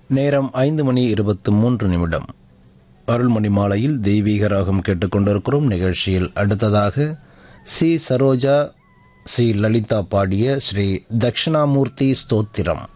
நேரம் 5:23. அருள்மணி மாலையில் தெய்வீக ராகம் கேட்டுக்கொண்டிருக்கிறோம். நிகழ்ச்சியில் அடுத்ததாக சி சரோஜா, சி லலிதா பாடிய ஸ்ரீ தட்சிணாமூர்த்தி ஸ்தோத்திரம்.